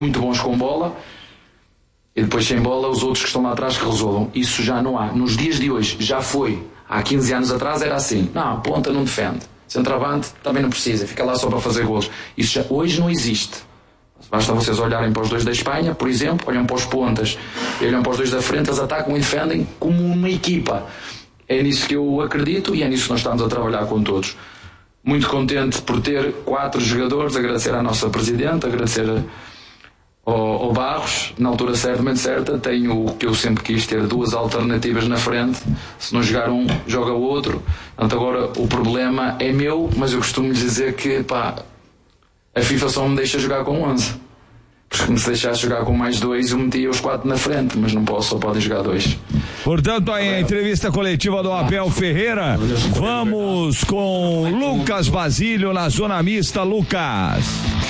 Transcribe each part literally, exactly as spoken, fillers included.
muito bons com bola, e depois sem bola os outros que estão lá atrás que resolvam. Isso já não há. Nos dias de hoje, já foi. Há quinze anos atrás era assim. Não, a ponta não defende. Centroavante também não precisa, fica lá só para fazer golos. Isso já, hoje não existe. Basta vocês olharem para os dois da Espanha, por exemplo, olham para os pontas, olham para os dois da frente, eles atacam e defendem como uma equipa. É nisso que eu acredito e é nisso que nós estamos a trabalhar com todos. Muito contente por ter quatro jogadores, agradecer à nossa Presidente, agradecer ao, ao Barros, na altura certamente certa, tenho o que eu sempre quis ter, duas alternativas na frente, se não jogar um, joga o outro. Portanto, agora o problema é meu, mas eu costumo dizer que pá, a FIFA só me deixa jogar com onze. Porque se deixasse jogar com mais dois, eu metia os quatro na frente, mas não posso, só podem jogar dois. Portanto, aí a entrevista coletiva do Abel Ferreira. Vamos com Lucas Basílio na zona mista. Lucas.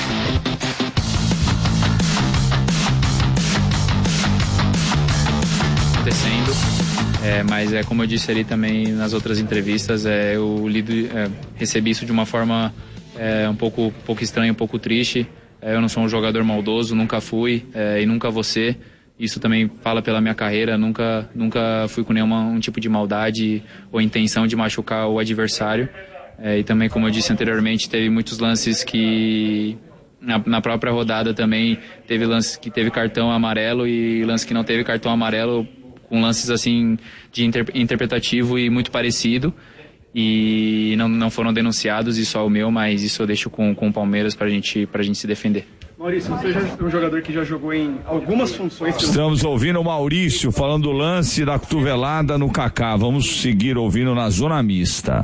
Acontecendo, é, mas é como eu disse ali também nas outras entrevistas, é, eu lido, é, recebi isso de uma forma é, um pouco, um pouco estranha, um pouco triste. É, eu não sou um jogador maldoso, nunca fui é, e nunca vou ser. Isso também fala pela minha carreira, nunca, nunca fui com nenhum um tipo de maldade ou intenção de machucar o adversário. É, e também, como eu disse anteriormente, teve muitos lances que na, na própria rodada também teve lances que teve cartão amarelo e lance que não teve cartão amarelo, com lances assim de inter, interpretativo e muito parecido. E não, não foram denunciados, isso é o meu, mas isso eu deixo com, com o Palmeiras pra gente, pra gente se defender. Maurício, você já é um jogador que já jogou em algumas funções. Estamos ouvindo o Maurício falando do lance da cotovelada no Kaká. Vamos seguir ouvindo na zona mista.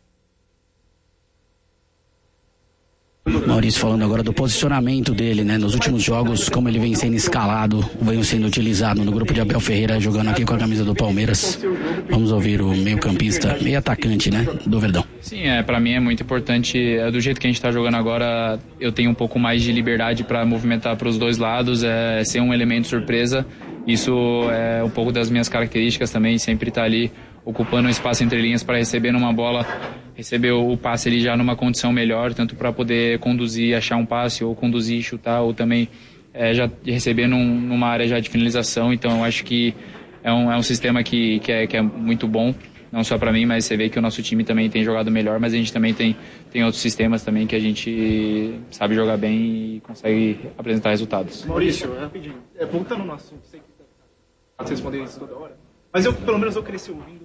Maurício falando agora do posicionamento dele, né? Nos últimos jogos, como ele vem sendo escalado, vem sendo utilizado no grupo de Abel Ferreira, jogando aqui com a camisa do Palmeiras. Vamos ouvir o meio-campista, meio-atacante, né? Do Verdão. Sim, é, pra mim é muito importante. É, do jeito que a gente tá jogando agora, eu tenho um pouco mais de liberdade para movimentar para os dois lados, é, ser um elemento surpresa. Isso é um pouco das minhas características também, sempre tá ali ocupando um espaço entre linhas para receber numa bola, receber o passe ali já numa condição melhor, tanto para poder conduzir, achar um passe, ou conduzir, chutar, ou também é, já receber num, numa área já de finalização. Então eu acho que é um, é um sistema que, que, é, que é muito bom, não só para mim, mas você vê que o nosso time também tem jogado melhor, mas a gente também tem, tem outros sistemas também que a gente sabe jogar bem e consegue apresentar resultados. Maurício, é rapidinho, é, voltando no assunto, sei que tá, vocês respondem isso toda hora, mas eu, pelo menos eu cresci ouvindo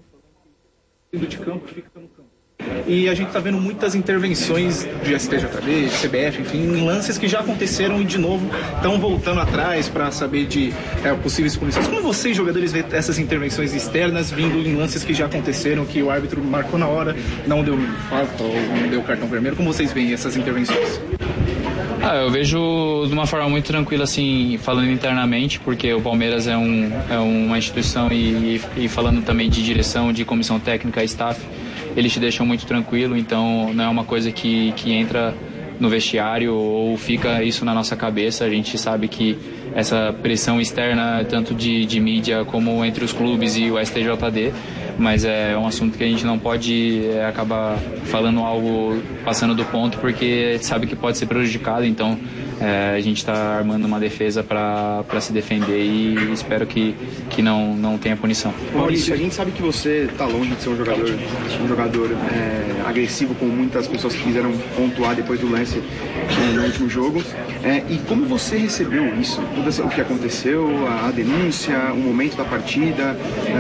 indo de campo, fica no campo. E a gente está vendo muitas intervenções de S T J D, de C B F, enfim, em lances que já aconteceram e de novo estão voltando atrás para saber de é, possíveis punições. Como vocês, jogadores, vê essas intervenções externas vindo em lances que já aconteceram, que o árbitro marcou na hora, não deu falta ou não deu cartão vermelho? Como vocês veem essas intervenções? Ah, eu vejo de uma forma muito tranquila, assim, falando internamente, porque o Palmeiras é, um, é uma instituição e, e falando também de direção, de comissão técnica e staff, eles te deixam muito tranquilo, então não é uma coisa que, que entra no vestiário ou fica isso na nossa cabeça. A gente sabe que essa pressão externa, tanto de, de mídia como entre os clubes e o S T J D, mas é um assunto que a gente não pode é, acabar falando algo passando do ponto, porque sabe que pode ser prejudicado, então é, a gente está armando uma defesa para se defender e espero que, que não, não tenha punição. Maurício, a gente sabe que você está longe de ser um jogador, um jogador é, agressivo, como muitas pessoas que quiseram pontuar depois do lance é, no último jogo, é, e como você recebeu isso? Tudo o que aconteceu, a, a denúncia, o momento da partida,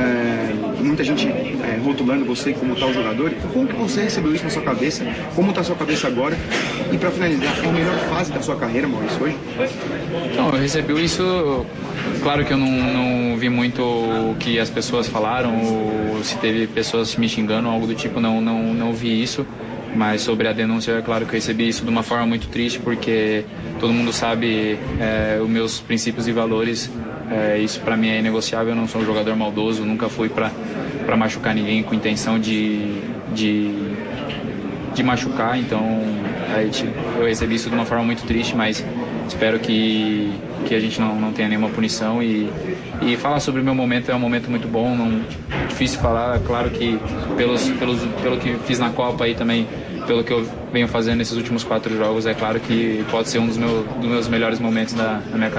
é, muita gente é, rotulando você como tal jogador. Como que você recebeu isso na sua cabeça? Como está a sua cabeça agora? E para finalizar, qual a melhor fase da sua carreira, Maurício, hoje? Não, eu recebi isso. Claro que eu não, não vi muito o que as pessoas falaram, ou se teve pessoas me xingando, algo do tipo, não, não, não vi isso. Mas sobre a denúncia, é claro que eu recebi isso de uma forma muito triste, porque todo mundo sabe é, os meus princípios e valores. É, isso para mim é inegociável. Eu não sou um jogador maldoso, nunca fui para para machucar ninguém com intenção de, de, de machucar. Então é, eu recebi isso de uma forma muito triste, mas espero que, que a gente não, não tenha nenhuma punição. E, e falar sobre o meu momento é um momento muito bom, não, difícil falar. Claro que pelos, pelos, pelo que fiz na Copa aí também pelo que eu venho fazendo nesses últimos quatro jogos, é claro que pode ser um dos, meu, dos meus melhores momentos da, da minha carreira.